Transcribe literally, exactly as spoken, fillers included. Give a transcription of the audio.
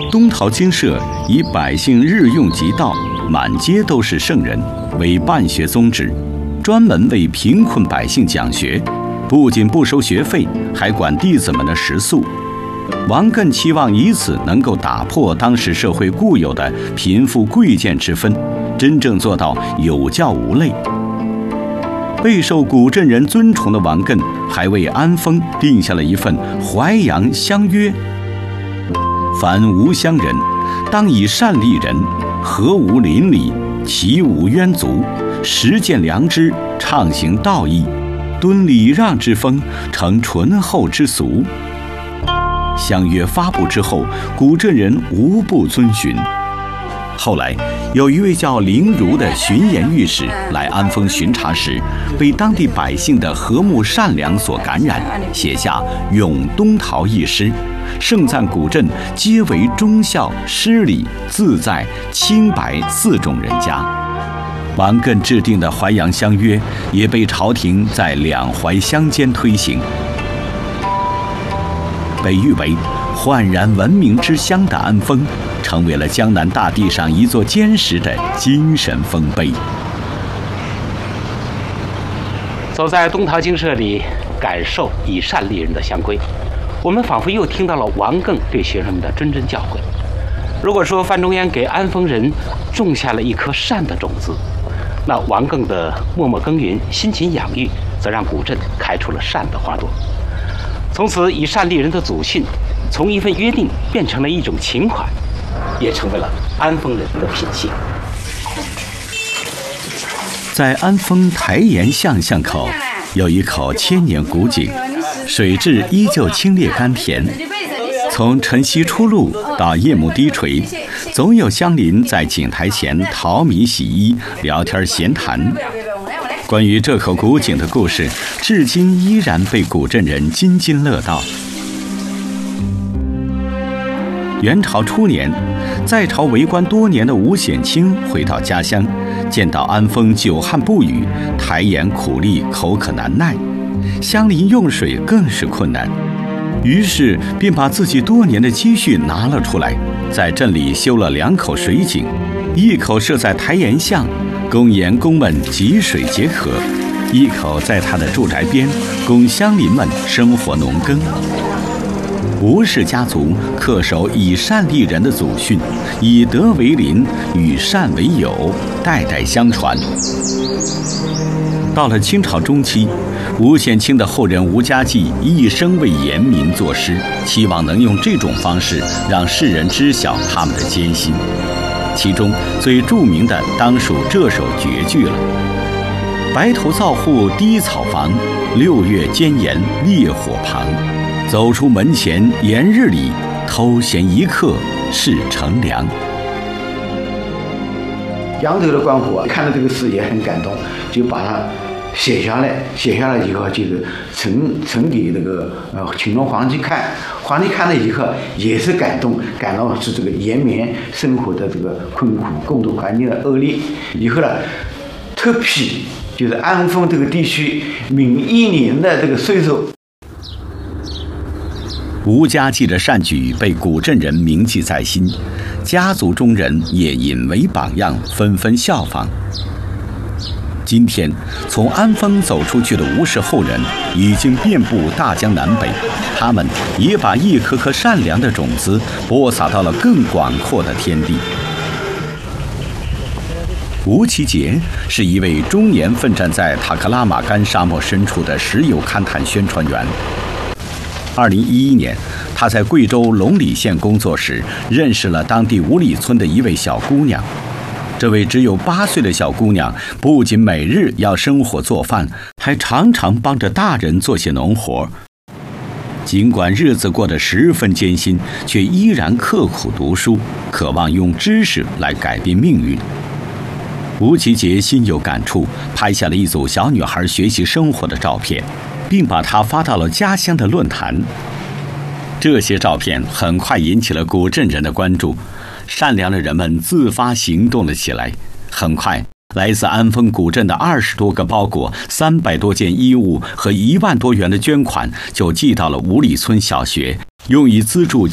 东陶精舍以百姓日用即道，满街都是圣人为办学宗旨，专门为贫困百姓讲学，不仅不收学费，还管弟子们的食宿。王艮期望以此能够打破当时社会固有的贫富贵贱之分，真正做到有教无类。备受古镇人尊崇的王艮还为安丰定下了一份淮阳乡约：凡无乡人，当以善利人，和无邻里，其无冤族，实践良知，畅行道义，敦礼让之风，成淳厚之俗。乡约发布之后，古镇人无不遵循。后来，有一位叫林儒的巡盐御史来安丰巡查时，被当地百姓的和睦善良所感染，写下《咏东陶》一诗，盛赞古镇皆为忠孝、诗礼、自在、清白四种人家。王艮制定的淮阳乡约也被朝廷在两淮乡间推行。被誉为焕然文明之乡的安丰，成为了江南大地上一座坚实的精神丰碑。 走在东陶精舍里，感受以善立人的香规，我们仿佛又听到了王艮对学生们的谆谆教诲。如果说范仲淹给安丰人种下了一颗善的种子，那王艮的默默耕耘、辛勤养育，则让古镇开出了善的花朵。从此，以善立人的祖训，从一份约定变成了一种情怀，也成为了安丰人的品性。 在安丰台沿巷巷口，有一口千年古井，水质依旧清冽甘甜。从晨曦初露到夜幕低垂，总有乡邻在井台前淘米洗衣、聊天闲谈。关于这口古井的故事，至今依然被古镇人津津乐道。元朝初年，在朝为官多年的吴显卿回到家乡，见到安丰久旱不雨，台沿苦力，口渴难耐，乡邻用水更是困难，于是便把自己多年的积蓄拿了出来，在镇里修了两口水井，一口设在台沿巷，供盐工们汲水解渴；一口在他的住宅边，供乡邻们生活农耕。吴氏家族恪守以善立人的祖训，以德为邻，与善为友，代代相传。到了清朝中期，吴显卿的后人吴家继一生为盐民作诗，希望能用这种方式让世人知晓他们的艰辛。其中最著名的当属这首绝句了：白头灶户低草房，六月间盐烈火旁。走出门前炎日里，偷闲一刻是乘凉。 羊头的官府看到这个诗也很感动，就把它写下来，写下来以后就是呈呈给那个呃乾隆皇帝看，皇帝看了以后也是感动，感到是这个延绵生活的这个困苦，共同环境的恶劣。以后呢，特批就是安丰这个地区每一年的这个税收。 吴家继的善举被古镇人铭记在心，家族中人也引为榜样，纷纷效仿。今天，从安丰走出去的吴氏后人已经遍布大江南北，他们也把一颗颗善良的种子播撒到了更广阔的天地。吴其杰是一位终年奋战在塔克拉玛干沙漠深处的石油勘探宣传员。二零一一年，他在贵州龙里县工作时，认识了当地五里村的一位小姑娘。这位只有八岁的小姑娘，不仅每日要生火做饭，还常常帮着大人做些农活。尽管日子过得十分艰辛，却依然刻苦读书，渴望用知识来改变命运。吴其杰心有感触，拍下了一组小女孩学习生活的照片，并把它发到了家乡的论坛。这些照片很快引起了古镇人的关注，善良的人们自发行动了起来。很快，来自安丰古镇的二十多个包裹、三百多件衣物和一万多元的捐款就寄到了五里村小学，用以资助